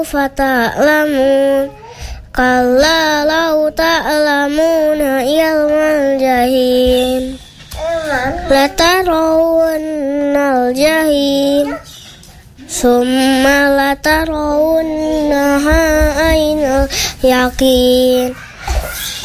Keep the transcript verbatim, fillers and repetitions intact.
fata'lamun kalla law ta'lamuna ilmal jahim latarawunnal jahim summa latarawunnaha ainal yaqin